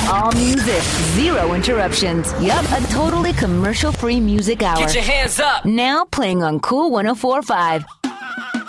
All music, zero interruptions. Yup, a totally commercial-free music hour. Get your hands up. Now playing on Cool 104.5.